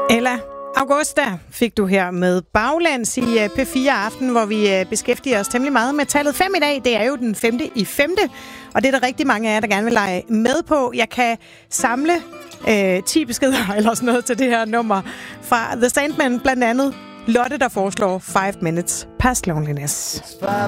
Ella Augusta fik du her med Baglands i P4 Aften, hvor vi beskæftiger os temmelig meget med tallet 5 i dag. Det er jo den 5. og det er der rigtig mange af jer, der gerne vil lege med på. Jeg kan samle 10 beskeder eller sådan noget til det her nummer fra The Sandmen, blandt andet Lotte, der foreslår 5 minutes past loneliness. 5